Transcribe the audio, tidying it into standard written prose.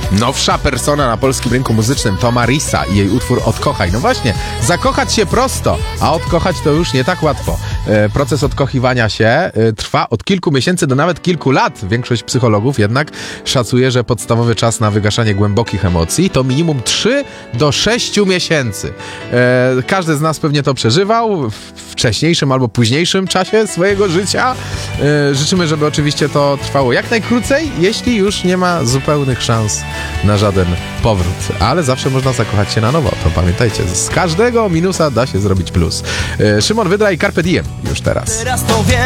Nowsza persona na polskim rynku muzycznym to Marisa i jej utwór Odkochaj. No właśnie, zakochać się prosto, a odkochać to już nie tak łatwo. Proces odkochiwania się trwa od kilku miesięcy do nawet kilku lat. Większość psychologów jednak szacuje, że podstawowy czas na wygaszanie głębokich emocji to minimum 3 do 6 miesięcy. Każdy z nas pewnie to przeżywał w wcześniejszym albo późniejszym czasie swojego życia. Życzymy, żeby oczywiście to trwało jak najkrócej, jeśli już nie ma zupełnych szans na żaden powrót. Ale zawsze można zakochać się na nowo. To pamiętajcie, z każdego minusa da się zrobić plus. Szymon Wydra i Carpe Diem już teraz.